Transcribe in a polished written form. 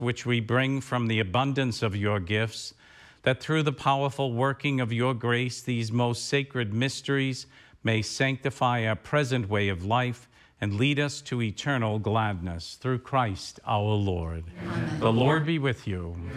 which we bring from the abundance of your gifts, that through the powerful working of your grace, these most sacred mysteries may sanctify our present way of life and lead us to eternal gladness. Through Christ our Lord. Amen. The Lord be with you.